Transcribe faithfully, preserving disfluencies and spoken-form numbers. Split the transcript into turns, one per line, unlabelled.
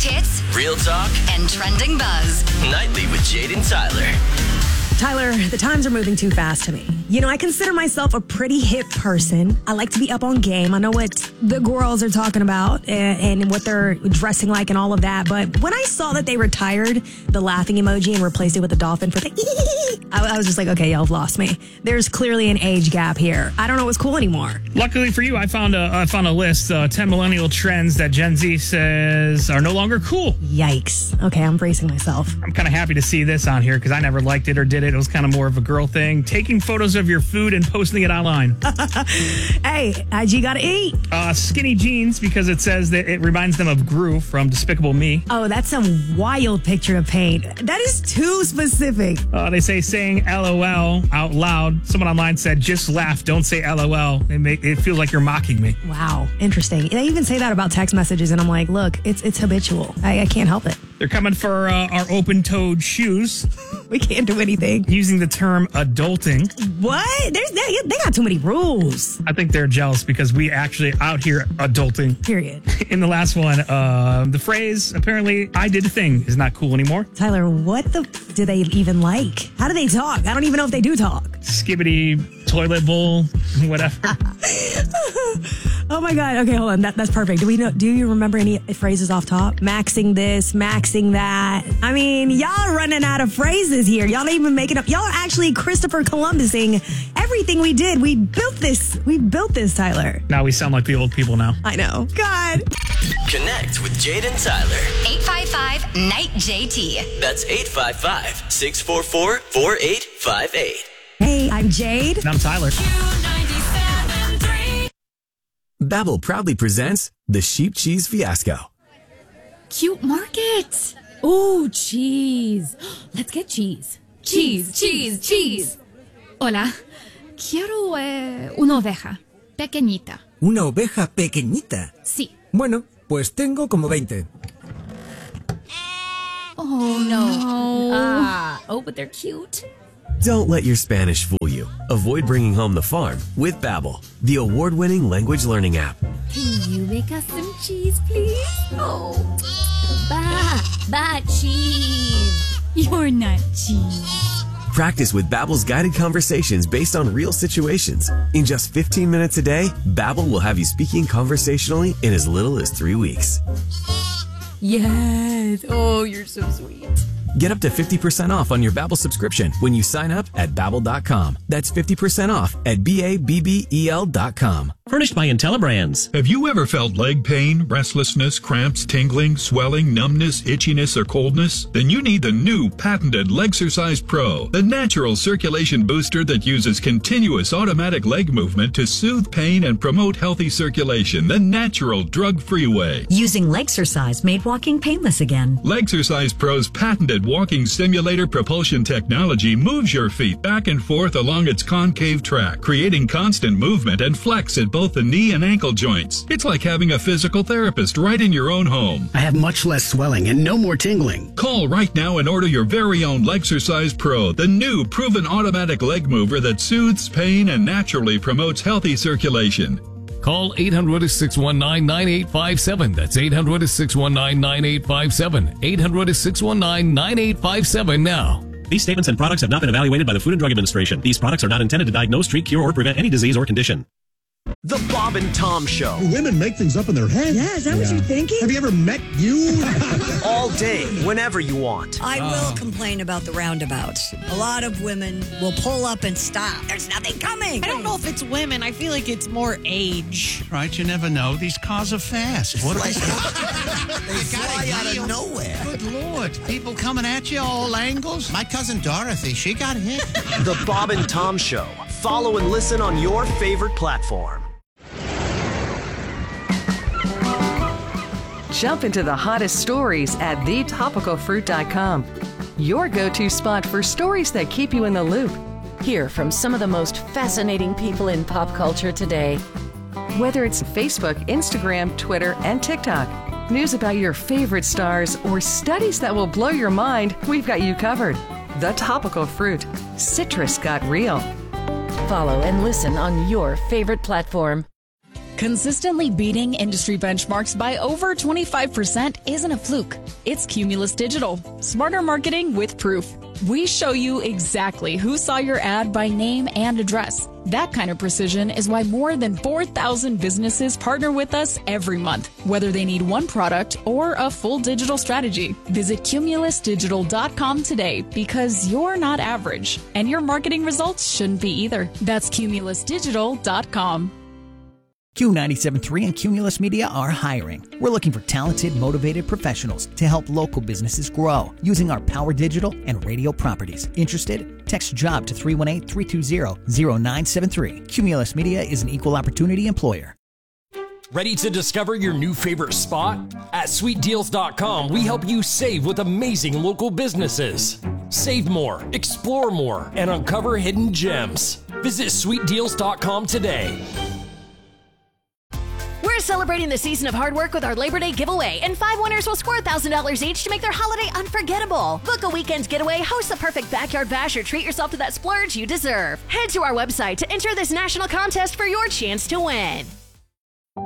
Biggest hits,
real talk,
and trending buzz.
Nightly with Jade and Tyler.
Tyler, the times are moving too fast to me. You know, I consider myself a pretty hip person. I like to be up on game. I know what the girls are talking about and, and what they're dressing like and all of that. But when I saw that they retired the laughing emoji and replaced it with a dolphin for the I, I was just like, okay, y'all have lost me. There's clearly an age gap here. I don't know what's cool anymore.
Luckily for you, I found a I found a list, uh, ten millennial trends that Gen Z says are no longer cool.
Yikes. Okay, I'm bracing myself.
I'm kind of happy to see this on here because I never liked it or did it. It was kind of more of a girl thing. Taking photos of your food and posting it online.
Hey, I G gotta eat.
Uh, skinny jeans because it says that it reminds them of Gru from Despicable Me.
Oh, that's a wild picture to paint. That is too specific.
Uh, they say saying L O L out loud. Someone online said, just laugh, don't say L O L. It, make, it feels like you're mocking me.
Wow, interesting. They even say that about text messages, and I'm like, look, it's it's habitual. I, I can't help it.
They're coming for uh, our open-toed shoes.
We can't do anything.
Using the term adulting.
What? There's they, they got too many rules.
I think they're jealous because we actually out here adulting.
Period.
In the last one, uh, the phrase, apparently, I did a thing, is not cool anymore.
Tyler, what the do they even like? How do they talk? I don't even know if they do talk.
Skibbity, toilet bowl, whatever.
Oh my God. Okay, hold on. That, that's perfect. Do we know? Do you remember any phrases off top? Maxing this, maxing that. I mean, y'all are running out of phrases here. Y'all ain't even making up. Y'all are actually Christopher Columbusing everything we did. We built this. We built this, Tyler.
Now we sound like the old people now.
I know. God.
Connect with Jade and Tyler.
eight five five, N I G H J T.
That's eight five five, six four four, four eight five eight.
Hey, I'm Jade.
And I'm Tyler.
Babbel proudly presents the Sheep Cheese Fiasco.
Cute market. Oh, cheese. Let's get cheese. Cheese, cheese, cheese. Hola. Quiero eh, una oveja. Pequeñita.
¿Una oveja pequeñita?
Sí.
Bueno, pues tengo como veinte.
Oh, no. Ah. Oh, but they're cute.
Don't let your Spanish fool you. Avoid bringing home the farm with Babbel, the award-winning language learning app.
Can you make us some cheese, please? Oh. Ba, ba, cheese. You're not cheese.
Practice with Babbel's guided conversations based on real situations. In just fifteen minutes a day, Babbel will have you speaking conversationally in as little as three weeks.
Yes. Oh, you're so sweet.
Get up to fifty percent off on your Babbel subscription when you sign up at Babbel dot com. That's fifty percent off at B A B B E L dot com.
Furnished by IntelliBrands.
Have you ever felt leg pain, restlessness, cramps, tingling, swelling, numbness, itchiness, or coldness? Then you need the new patented Legsercise Pro, the natural circulation booster that uses continuous automatic leg movement to soothe pain and promote healthy circulation the natural, drug-free way.
Using Legsercise made walking painless again.
Legsercise Pro's patented walking simulator propulsion technology moves your feet back and forth along its concave track, creating constant movement and flex at both the knee and ankle joints. It's like having a physical therapist right in your own home.
I have much less swelling and no more tingling.
Call right now and order your very own Legsercise Pro, the new proven automatic leg mover that soothes pain and naturally promotes healthy circulation.
Call eight hundred, six one nine, nine eight five seven. That's eight hundred, six one nine, nine eight five seven. eight hundred, six one nine, nine eight five seven now.
These statements and products have not been evaluated by the Food and Drug Administration. These products are not intended to diagnose, treat, cure, or prevent any disease or condition.
The Bob and Tom Show.
Women make things up in their head.
Yeah, is that yeah. what you're thinking?
Have you ever met you?
All day, whenever you want.
I will complain about the roundabouts. A lot of women will pull up and stop. There's nothing coming.
I don't know if it's women. I feel like it's more age.
Right, you never know. These cars are fast. What are
they? They fly out of nowhere.
Good Lord. People coming at you all angles.
My cousin Dorothy, she got hit.
The Bob and Tom Show. Follow and listen on your favorite platform.
Jump into the hottest stories at the topical fruit dot com. Your go-to spot for stories that keep you in the loop. Hear from some of the most fascinating people in pop culture today. Whether it's Facebook, Instagram, Twitter, and TikTok, news about your favorite stars, or studies that will blow your mind, we've got you covered. The Topical Fruit. Citrus got real. Follow and listen on your favorite platform.
Consistently beating industry benchmarks by over twenty-five percent isn't a fluke. It's Cumulus Digital. Smarter marketing with proof. We show you exactly who saw your ad by name and address. That kind of precision is why more than four thousand businesses partner with us every month, whether they need one product or a full digital strategy. Visit cumulus digital dot com today because you're not average, and your marketing results shouldn't be either. That's cumulus digital dot com.
Q ninety-seven point three and Cumulus Media are hiring. We're looking for talented, motivated professionals to help local businesses grow using our Power Digital and radio properties. Interested? Text JOB to three one eight, three two zero, zero nine seven three. Cumulus Media is an equal opportunity employer.
Ready to discover your new favorite spot? At sweet deals dot com, we help you save with amazing local businesses. Save more, explore more, and uncover hidden gems. Visit sweet deals dot com today.
We're celebrating the season of hard work with our Labor Day giveaway, and five winners will score one thousand dollars each to make their holiday unforgettable. Book a weekend getaway, host the perfect backyard bash, or treat yourself to that splurge you deserve. Head to our website to enter this national contest for your chance to win.